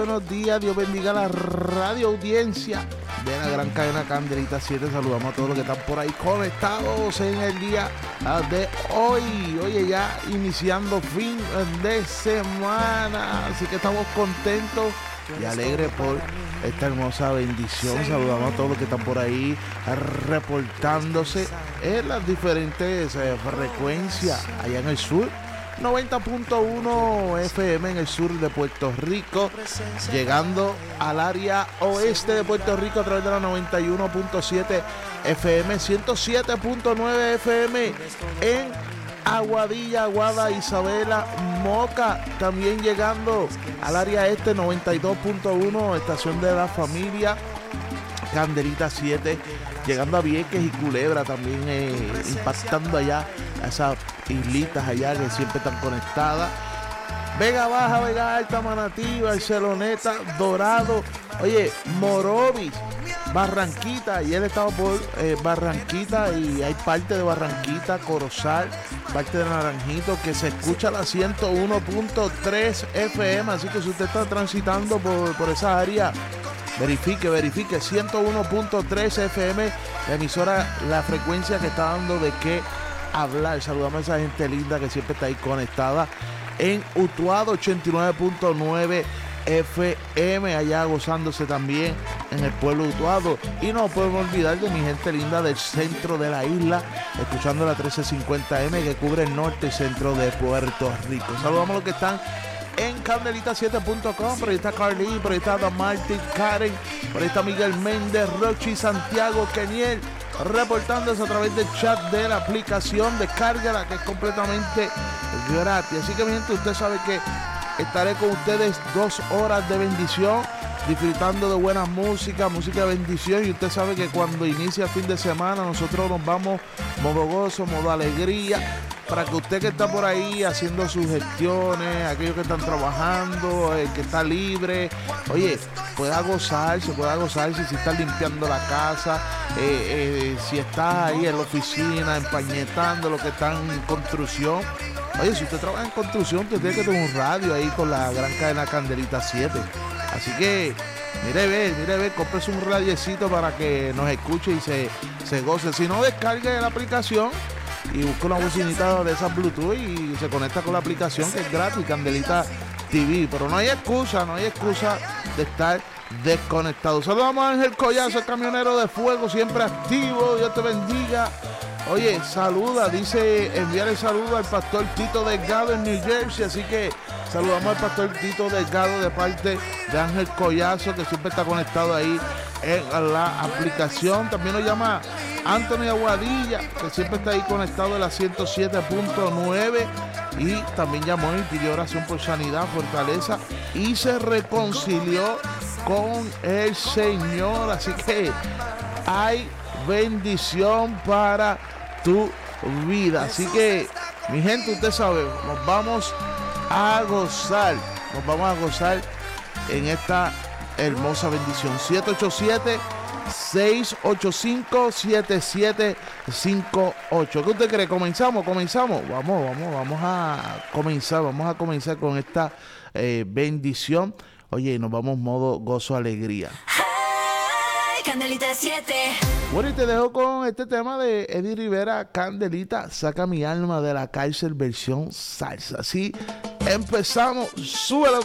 Buenos días, Dios bendiga la radio audiencia de la gran cadena Candelita 7. Saludamos a todos los que están por ahí conectados en el día de hoy. Oye, ya iniciando fin de semana, así que estamos contentos y alegres por esta hermosa bendición. Saludamos a todos los que están por ahí reportándose en las diferentes frecuencias allá en el sur. 90.1 FM en el sur de Puerto Rico, llegando al área oeste de Puerto Rico a través de la 91.7 FM, 107.9 FM en Aguadilla, Aguada, Isabela, Moca, también llegando al área este, 92.1 estación de la familia Candelita 7, llegando a Vieques y Culebra, también impactando allá a esas islitas allá que siempre están conectadas. Vega Baja, Vega Alta, Manatí, Barceloneta, Dorado, oye, Morovis, Barranquita, y él estaba por Barranquita y hay parte de Barranquita, Corozal, parte de Naranjito que se escucha a la 101.3 FM, así que si usted está transitando por esa área, verifique 101.3 FM, la emisora, la frecuencia que está dando de qué hablar. Saludamos a esa gente linda que siempre está ahí conectada en Utuado, 89.9 FM, allá gozándose también en el pueblo de Utuado. Y no podemos olvidar de mi gente linda del centro de la isla, escuchando la 1350M que cubre el norte y centro de Puerto Rico. Saludamos a los que están en candelita7.com, por ahí está Carly, por ahí está Don Martín, Karen, por ahí está Miguel Méndez, Rochi, Santiago, Keniel, reportándose a través del chat de la aplicación. Descárgala, que es completamente gratis. Así que mi gente, usted sabe que estaré con ustedes 2 horas de bendición, disfrutando de buena música de bendición. Y usted sabe que cuando inicia el fin de semana nosotros nos vamos modo gozo, modo alegría, para que usted que está por ahí haciendo sus gestiones, aquellos que están trabajando, el que está libre, oye, pueda gozarse si está limpiando la casa, si está ahí en la oficina empañetando lo que está en construcción. Oye, si usted trabaja en construcción, usted tiene que tener un radio ahí con la gran cadena Candelita 7. Así que mire ver, cómprese un radiecito para que nos escuche y se goce. Si no, descargue la aplicación y busca una bocinita de esas Bluetooth y se conecta con la aplicación, que es gratis, Candelita TV. Pero no hay excusa de estar desconectado. Saludamos a Ángel Collazo, el camionero de fuego, siempre activo. Dios te bendiga. Oye, enviar el saludo al pastor Tito Delgado en New Jersey. Así que saludamos al pastor Tito Delgado de parte de Ángel Collazo, que siempre está conectado ahí en la aplicación. También nos llama Anthony Aguadilla, que siempre está ahí conectado en la 107.9. Y también llamó y pidió oración por sanidad, fortaleza, y se reconcilió con el Señor. Así que hay bendición para tu vida. Así que, mi gente, usted sabe, nos vamos a gozar en esta hermosa bendición. 787-685-7758. ¿Qué usted cree? ¿Comenzamos? Vamos a comenzar con esta bendición. Oye, nos vamos modo gozo, alegría. Candelita 7. Bueno, y te dejo con este tema de Eddie Rivera, Candelita, saca mi alma de la cárcel, versión salsa. Así empezamos, súbelo.